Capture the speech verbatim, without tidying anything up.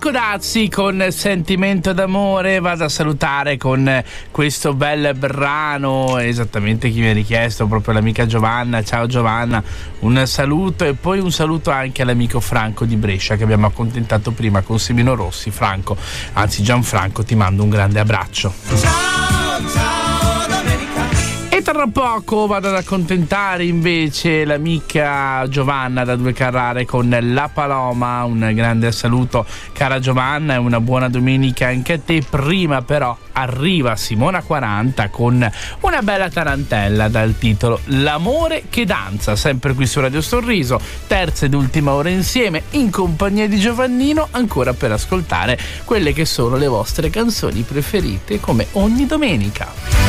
Marco Dazzi con Sentimento d'amore. Vado a salutare con questo bel brano esattamente chi mi ha richiesto, proprio l'amica Giovanna. Ciao Giovanna, un saluto e poi un saluto anche all'amico Franco di Brescia che abbiamo accontentato prima con Semino Rossi. Franco, anzi Gianfranco, ti mando un grande abbraccio. Ciao, ciao domenica. E tra poco vado ad accontentare invece l'amica Giovanna da Due Carrare con La Paloma. Un grande saluto cara Giovanna e una buona domenica anche a te. Prima però arriva Simona quaranta con una bella tarantella dal titolo L'amore che danza, sempre qui su Radio Sorriso, terza ed ultima ora insieme in compagnia di Giovannino, ancora per ascoltare quelle che sono le vostre canzoni preferite come ogni domenica.